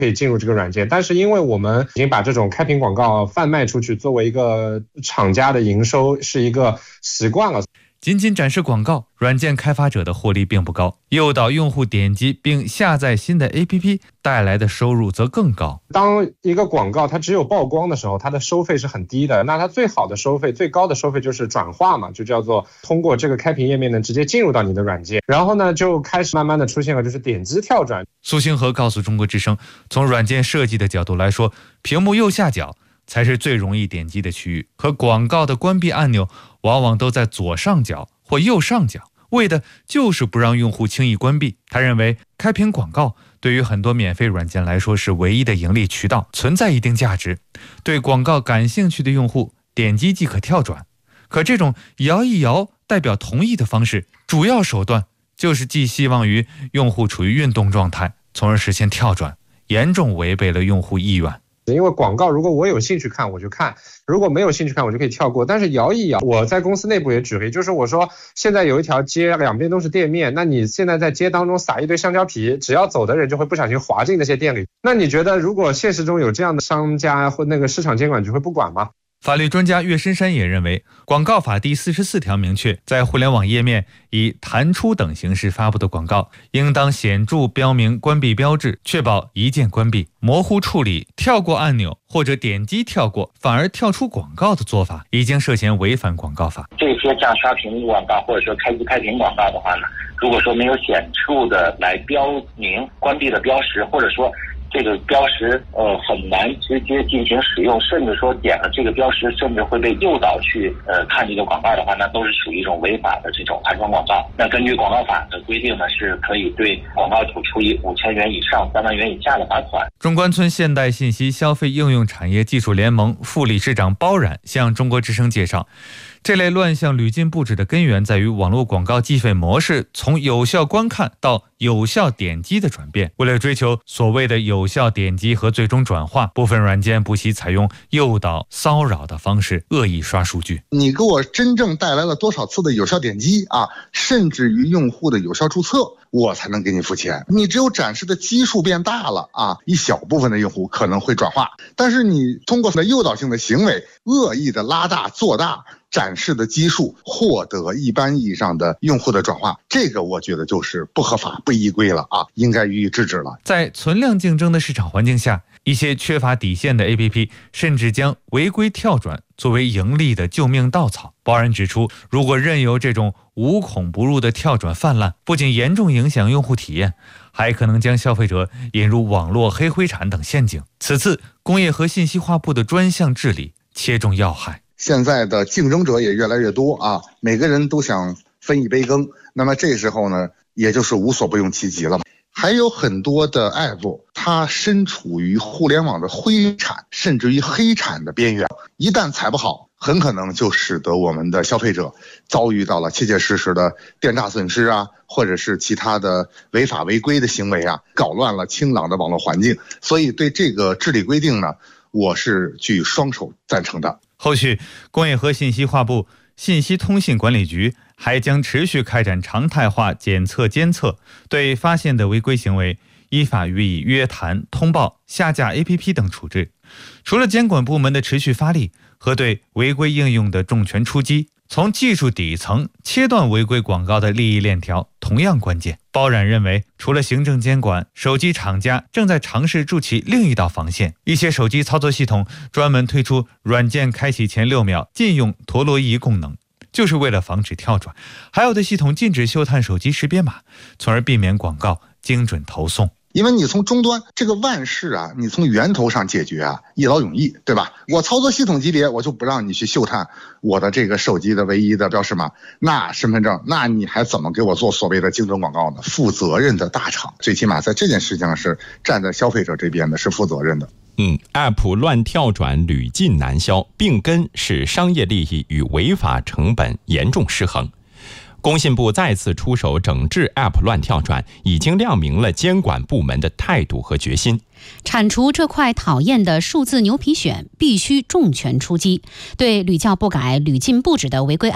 可以进入这个软件。但是因为我们已经把这种开屏广告贩卖出去，作为一个厂家的营收是一个习惯了。 仅仅展示广告，软件开发者的获利并不高，诱导用户点击并下载新的 APP 带来的收入则更高。 当一个广告它只有曝光的时候，它的收费是很低的，那它最好的收费、最高的收费就是转化嘛，就叫做通过这个开屏页面呢直接进入到你的软件，然后呢就开始慢慢的出现了就是点击跳转。 苏星河告诉中国之声，从软件设计的角度来说，屏幕右下角才是最容易点击的区域，和广告的关闭按钮往往都在左上角或右上角，为的就是不让用户轻易关闭。他认为开屏广告对于很多免费软件来说是唯一的盈利渠道，存在一定价值。对广告感兴趣的用户点击即可跳转，可这种摇一摇代表同意的方式，主要手段就是寄希望于用户处于运动状态，从而实现跳转，严重违背了用户意愿。 因为广告如果我有兴趣看我就看，如果没有兴趣看我就可以跳过。但是摇一摇，我在公司内部也举例，就是我说现在有一条街两边都是店面，那你现在在街当中撒一堆香蕉皮，只要走的人就会不小心滑进那些店里。那你觉得如果现实中有这样的商家或那个市场监管局会不管吗？ 法律专家岳深山也认为，广告法第44条明确，在互联网页面以弹出等形式发布的广告，应当显著标明关闭标志，确保一键关闭。模糊处理、跳过按钮或者点击跳过反而跳出广告的做法，已经涉嫌违反广告法。 这些像刷屏广告或者说开屏广告的话呢，如果说没有显著的来标明关闭的标识，或者说这个标识很难直接进行使用，甚至说点了这个标识甚至会被诱导去看这个广告的话，那都是属于一种违法的这种弹窗广告。那根据广告法的规定呢，是可以对广告主处以5000元以上3万元以下的罚款。 中关村现代信息消费应用产业技术联盟副理事长包冉向中国之声介绍，这类乱象屡禁不止的根源在于网络广告计费模式从有效观看到有效点击的转变。为了追求所谓的有效点击和最终转化，部分软件不惜采用诱导、骚扰的方式恶意刷数据。 你给我真正带来了多少次的有效点击啊，甚至于用户的有效注册，我才能给你付钱。你只有展示的基数变大了啊，一小部分的用户可能会转化，但是你通过诱导性的行为，恶意的拉大做大展示的基数，获得一般意义上的用户的转化，这个我觉得就是不合法不依规了啊，应该予以制止了。 在存量竞争的市场环境下，一些缺乏底线的 APP 甚至将违规跳转作为盈利的救命稻草。包冉指出，如果任由这种无孔不入的跳转泛滥，不仅严重影响用户体验，还可能将消费者引入网络黑灰产等陷阱。此次工业和信息化部的专项治理切中要害。 现在的竞争者也越来越多啊，每个人都想分一杯羹，那么这时候呢，也就是无所不用其极了。还有很多的 app 它身处于互联网的灰产甚至于黑产的边缘，一旦踩不好，很可能就使得我们的消费者遭遇到了切切实实的电诈损失啊，或者是其他的违法违规的行为啊，搞乱了清朗的网络环境。所以对这个治理规定呢，我是举双手赞成的。 后续工业和信息化部信息通信管理局还将持续开展常态化检测监测，对发现的违规行为依法予以约谈、通报、下架 APP 等处置。除了监管部门的持续发力和对违规应用的重拳出击，从技术底层切断违规广告的利益链条同样关键。包冉认为，除了行政监管，手机厂家正在尝试筑起另一道防线。一些手机操作系统专门推出软件开启前6秒禁用陀螺仪功能，就是为了防止跳转。还有的系统禁止嗅探手机识别码，从而避免广告精准投送。 因为你从终端这个万事啊，你从源头上解决啊，一劳永逸，对吧？我操作系统级别，我就不让你去嗅探我的这个手机的唯一的标识码，那身份证，那你还怎么给我做所谓的精准广告呢？负责任的大厂，最起码在这件事情上是站在消费者这边的，是负责任的。 App 乱跳转屡禁难消，病根是商业利益与违法成本严重失衡。工信部再次出手整治 App 乱跳转，已经亮明了监管部门的态度和决心。 铲除这块讨厌的数字牛皮癣，必须重拳出击。对屡教不改、屡禁不止的违规 App，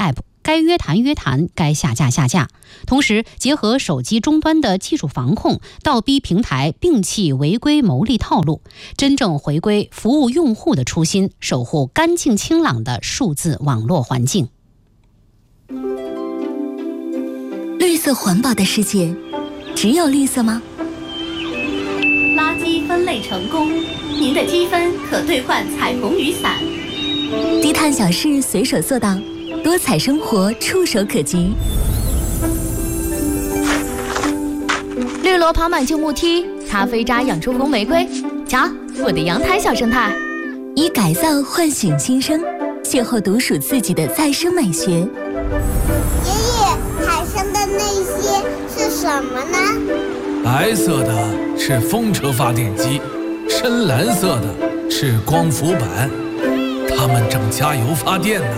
该约谈，该下架。同时，结合手机终端的技术防控，倒逼平台摒弃违规牟利套路，真正回归服务用户的初心，守护干净清朗的数字网络环境。 绿色环保的世界，只有绿色吗？ 垃圾分类成功，您的积分可兑换彩虹雨伞。 低碳小事随手做到，多彩生活触手可及。 绿萝跑满旧木梯，咖啡渣养出红玫瑰。瞧，我的阳台小生态。 以改造唤醒新生，邂逅独属自己的再生美学。 爷爷，海上的那些是什么呢？ 白色的是风车发电机，深蓝色的是光伏板，它们正加油发电呢。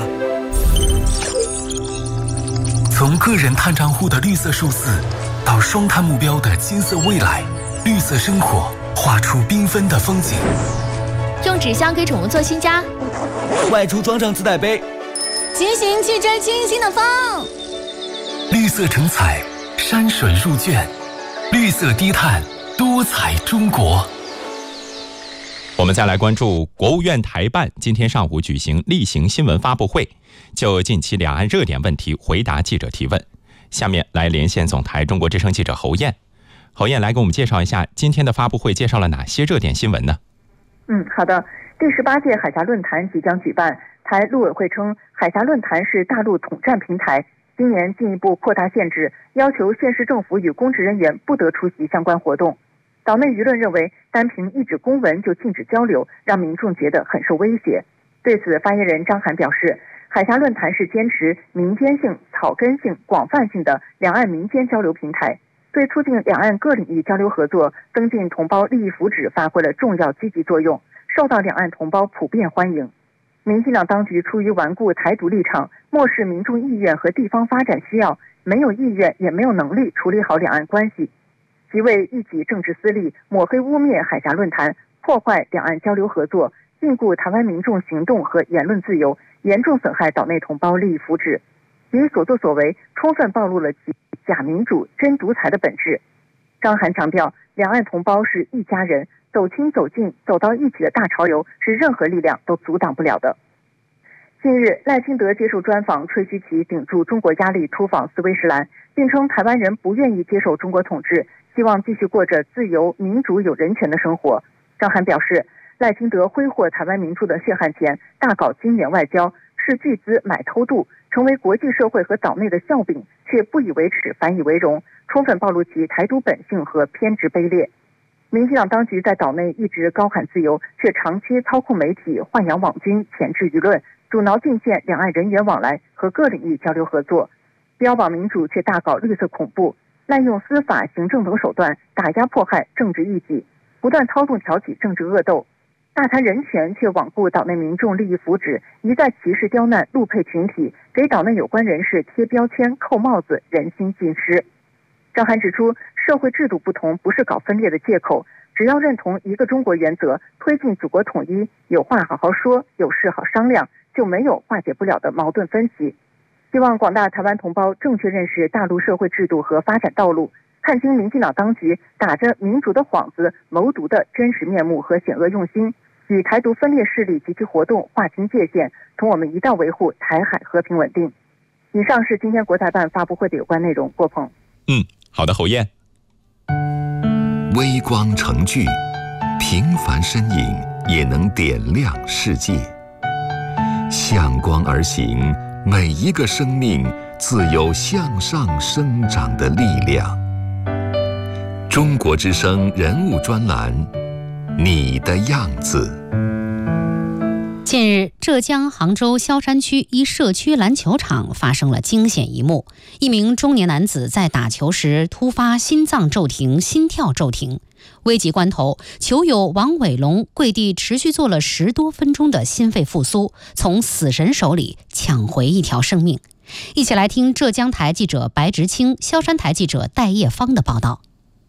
从个人碳账户的绿色数字，到双碳目标的金色未来，绿色生活画出缤纷的风景。 用纸箱给宠物做新家， 外出装上自带杯， 骑行去追清新的风。 绿色成彩，山水入卷，绿色低碳，多彩中国。 我们再来关注国务院台办今天上午举行例行新闻发布会，就近期两岸热点问题回答记者提问。下面来连线总台中国之声记者侯燕。侯燕来给我们介绍一下今天的发布会介绍了哪些热点新闻呢？ 好的。第18届海峡论坛即将举办，台陆委会称，海峡论坛是大陆统战平台，今年进一步扩大限制，要求县市政府与公职人员不得出席相关活动。岛内舆论认为，单凭一纸公文就禁止交流，让民众觉得很受威胁。对此，发言人张涵表示，海峡论坛是坚持民间性、草根性、广泛性的两岸民间交流平台，对促进两岸各领域交流合作、增进同胞利益福祉发挥了重要积极作用，受到两岸同胞普遍欢迎。民进党当局出于顽固台独立场，漠视民众意愿和地方发展需要，没有意愿也没有能力处理好两岸关系，即为一己政治私利，抹黑污蔑海峡论坛，破坏两岸交流合作，禁锢台湾民众行动和言论自由，严重损害岛内同胞利益福祉。其所作所为充分暴露了其假民主真独裁的本质。张涵强调，两岸同胞是一家人，走亲走近走到一起的大潮流是任何力量都阻挡不了的。近日，赖清德接受专访，吹嘘其顶住中国压力出访斯威士兰，并称台湾人不愿意接受中国统治，希望继续过着自由、民主、有人权的生活。张涵表示，赖清德挥霍台湾民众的血汗钱，大搞金元外交，斥巨资买偷渡，成为国际社会和岛内的笑柄，却不以为耻，反以为荣，充分暴露其台独本性和偏执卑劣。民进党当局在岛内一直高喊自由，却长期操控媒体、豢养网军、钳制舆论，阻挠进线两岸人员往来和各领域交流合作，标榜民主却大搞绿色恐怖，滥用司法、行政等手段打压迫害政治异己，不断操纵挑起政治恶斗，大谈人权却罔顾岛内民众利益福祉，一再歧视刁难陆配群体，给岛内有关人士贴标签、扣帽子，人心尽失。张涵指出，社会制度不同不是搞分裂的借口，只要认同一个中国原则，推进祖国统一，有话好好说，有事好商量，就没有化解不了的矛盾分歧。希望广大台湾同胞正确认识大陆社会制度和发展道路，看清民进党当局打着民主的幌子谋独的真实面目和险恶用心，与台独分裂势力及其活动划清界限，同我们一道维护台海和平稳定。以上是今天国台办发布会的有关内容。郭鹏。 好的，侯燕。 微光成炬，平凡身影也能点亮世界。向光而行，每一个生命自有向上生长的力量。中国之声人物专栏，你的样子。 近日，浙江杭州萧山区一社区篮球场发生了惊险一幕，一名中年男子在打球时突发心脏骤停、心跳骤停，危急关头，球友王伟龙跪地持续做了10多分钟的心肺复苏，从死神手里抢回一条生命。一起来听浙江台记者白直清、萧山台记者戴叶芳的报道。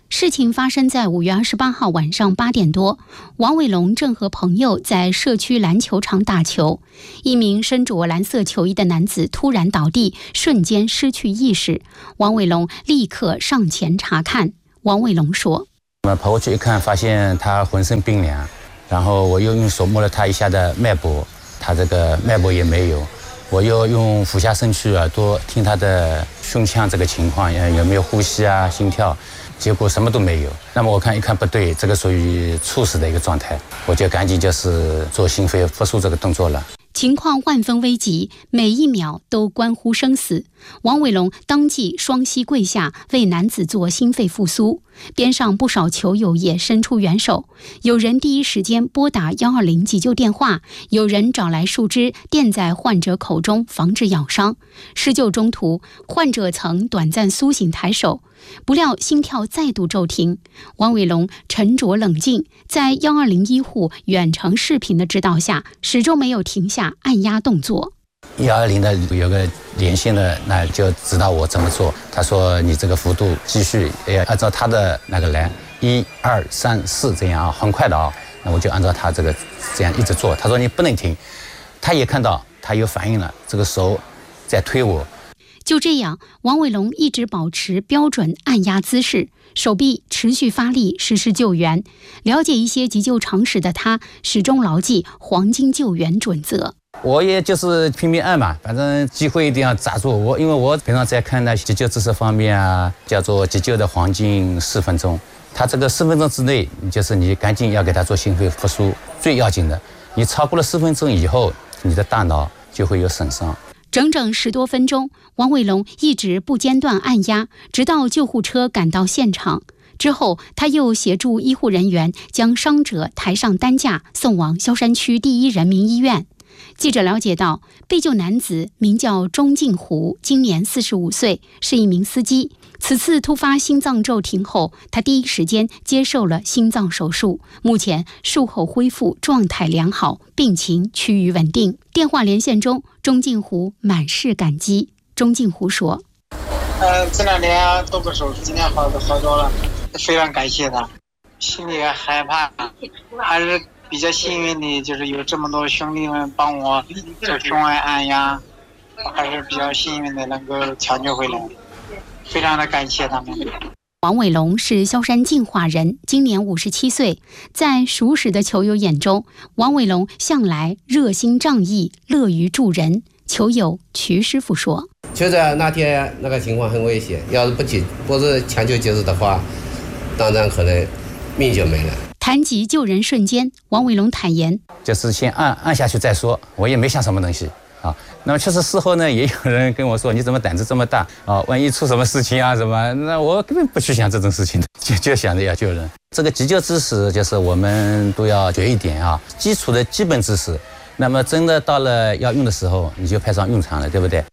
事情发生在5月28号晚上8点多，王伟龙正和朋友在社区篮球场打球，一名身着蓝色球衣的男子突然倒地，瞬间失去意识。王伟龙立刻上前查看。王伟龙说：“ 我跑过去一看，发现他浑身冰凉，然后我又用手摸了他一下的脉搏，他这个脉搏也没有。我又用俯下身去耳朵听他的胸腔这个情况，有没有呼吸啊、心跳。”结果什么都没有，那么我看一看不对，这个属于猝死的一个状态，我就赶紧就是做心肺复苏这个动作了。 情况万分危急，每一秒都关乎生死。王伟龙当即双膝跪下为男子做心肺复苏，边上不少球友也伸出援手，有人第一时间拨打120急救电话，有人找来树枝垫在患者口中防止咬伤。施救中途，患者曾短暂苏醒抬手，不料心跳再度骤停。王伟龙沉着冷静，在120医护远程视频的指导下，始终没有停下按压动作。 120的有个连线的，那就指导我怎么做。他说你这个幅度继续按照他的那个来，1、2、3、4这样啊，很快的啊。那我就按照他这个这样一直做。他说你不能停，他也看到他有反应了，这个手在推我。 就这样，王伟龙一直保持标准按压姿势，手臂持续发力实施救援。了解一些急救常识的他，始终牢记黄金救援准则。 我也就是拼命按嘛，反正机会一定要抓住我，因为我平常在看那急救知识方面啊，叫做急救的黄金4分钟。他这个4分钟之内，你赶紧要给他做心肺复苏，最要紧的。你超过了4分钟以后，你的大脑就会有损伤。 整整10多分钟，王伟龙一直不间断按压，直到救护车赶到现场。之后，他又协助医护人员将伤者抬上担架，送往萧山区第1人民医院。记者了解到，被救男子名叫钟敬湖，今年45岁，是一名司机。此次突发心脏骤停后，他第一时间接受了心脏手术，目前术后恢复状态良好，病情趋于稳定。电话连线中，钟敬湖满是感激。钟敬湖说：“ 这2天做过手术，今天好多了，非常感谢他。心里害怕，还是比较幸运的，就是有这么多兄弟们帮我做胸外按压，还是比较幸运的能够抢救回来，非常的感谢他们。” 王伟龙是萧山进化人，今年57岁。在熟识的球友眼中，王伟龙向来热心仗义，乐于助人。球友瞿师傅说：“ 就在那天那个情况很危险，要是不是抢救及时的话，当然可能命就没了。” 谈及救人瞬间，王伟龙坦言：“ 就是先按下去再说，我也没想什么东西啊。那么确实事后呢，也有人跟我说，你怎么胆子这么大啊？万一出什么事情啊什么？那我根本不去想这种事情的，就想着要救人。这个急救知识就是我们都要学一点啊，基础的基本知识。那么真的到了要用的时候，你就派上用场了，对不对？”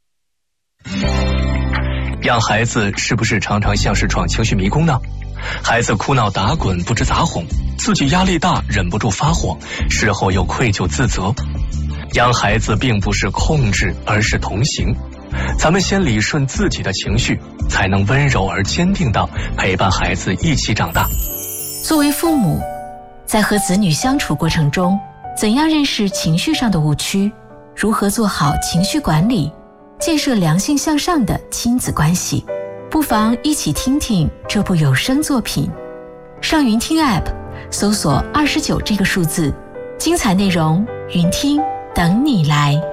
养孩子是不是常常像是闯情绪迷宫呢？孩子哭闹打滚不知咋哄，自己压力大忍不住发火，事后又愧疚自责。养孩子并不是控制，而是同行。咱们先理顺自己的情绪，才能温柔而坚定地陪伴孩子一起长大。 作为父母，在和子女相处过程中，怎样认识情绪上的误区，如何做好情绪管理，建设良性向上的亲子关系，不妨一起听听这部有声作品。上云听 App 搜索29这个数字，精彩内容云听等你来。